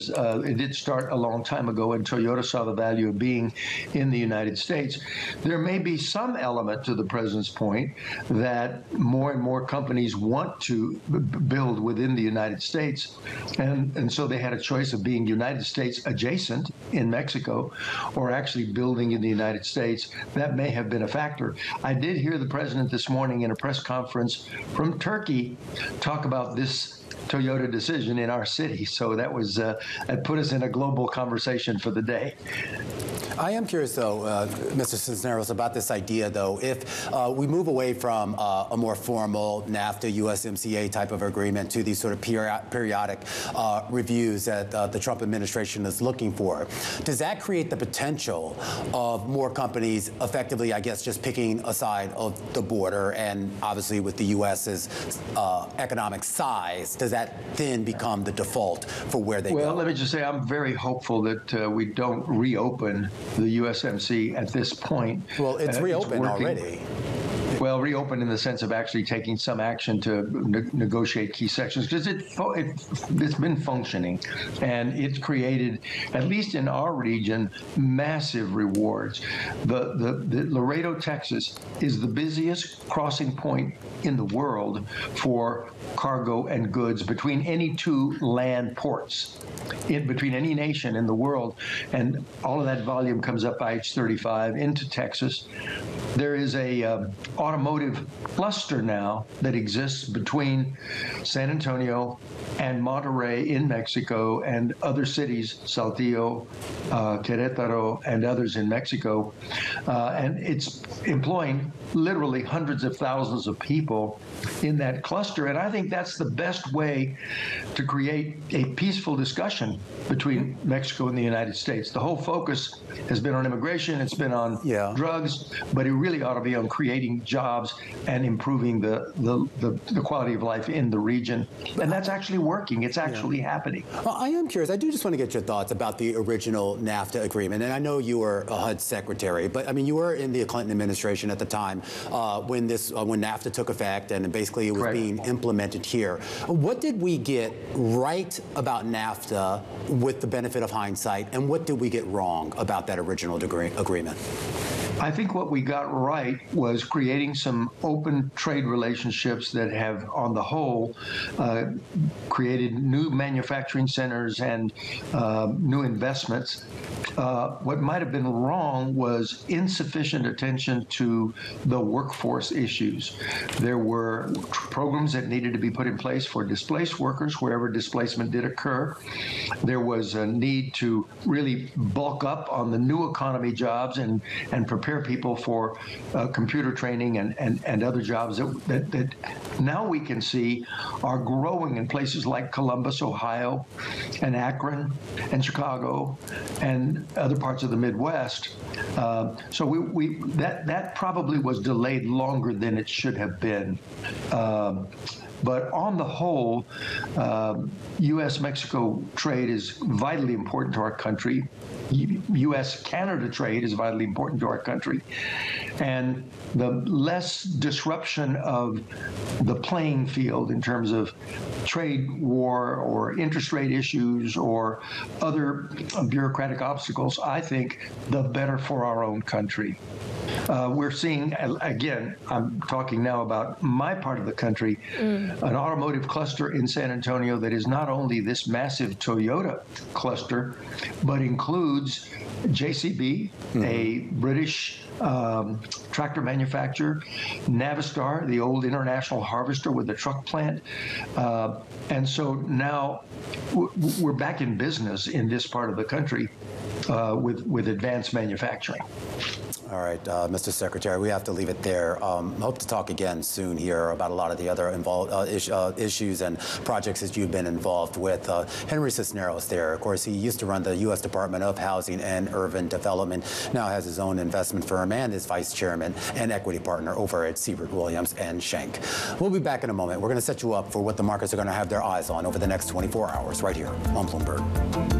It did start a long time ago, and Toyota saw the value of being in the United States. There may be some element to the president's point that more and more companies want to build within the United States, and so they had a choice of being United States adjacent in Mexico or actually building in the United States. That may have been a factor. I did hear the president this morning in a press conference from Turkey talk about this Toyota decision in our city. So that was that put us in a global conversation for the day. I am curious, though, Mr. Cisneros, about this idea, though. If we move away from a more formal NAFTA, USMCA type of agreement to these sort of periodic reviews that the Trump administration is looking for, does that create the potential of more companies effectively, I guess, just picking a side of the border? And obviously, with the U.S.'s economic size, does that then become the default for where they go? Well, let me just say I'm very hopeful that we don't reopen the USMC at this point. Well, it's reopened already. Well, reopened in the sense of actually taking some action to negotiate key sections, because it's been functioning, and it's created, at least in our region, massive rewards. The Laredo, Texas, is the busiest crossing point in the world for cargo and goods between any two land ports, between any nation in the world, and all of that volume comes up I-35 into Texas. There is a automotive cluster now that exists between San Antonio and Monterrey in Mexico and other cities, Saltillo, Querétaro, and others in Mexico. And it's employing literally hundreds of thousands of people in that cluster. And I think that's the best way to create a peaceful discussion between Mexico and the United States. The whole focus has been on immigration, it's been on drugs, but it really ought to be on creating jobs and improving the quality of life in the region. And that's actually working. It's actually happening. Well, I am curious. I do just want to get your thoughts about the original NAFTA agreement. And I know you were a HUD secretary, but I mean, you were in the Clinton administration at the time when NAFTA took effect and basically it was being implemented here. What did we get right about NAFTA with the benefit of hindsight, and what did we get wrong about that original agreement? I think what we got right was creating some open trade relationships that have, on the whole, created new manufacturing centers and new investments. What might have been wrong was insufficient attention to the workforce issues. There were programs that needed to be put in place for displaced workers wherever displacement did occur. There was a need to really bulk up on the new economy jobs and prepare people for computer training and other jobs that now we can see are growing in places like Columbus, Ohio, and Akron, and Chicago, and other parts of the Midwest. So that probably was delayed longer than it should have been. But on the whole, U.S.-Mexico trade is vitally important to our country. U.S.-Canada trade is vitally important to our country. And the less disruption of the playing field in terms of trade war or interest rate issues or other bureaucratic obstacles, I think the better for our own country. We're seeing, again, I'm talking now about my part of the country, an automotive cluster in San Antonio that is not only this massive Toyota cluster, but includes JCB, a British tractor manufacturer, Navistar, the old International Harvester with the truck plant. And so now we're back in business in this part of the country with advanced manufacturing. All right, Mr. Secretary, we have to leave it there. Hope to talk again soon here about a lot of the other issues and projects that you've been involved with. Henry Cisneros there, of course, he used to run the U.S. Department of Housing and Urban Development, now has his own investment firm and is vice chairman and equity partner over at Siebert Williams and Schenck. We'll be back in a moment. We're going to set you up for what the markets are going to have their eyes on over the next 24 hours right here on Bloomberg.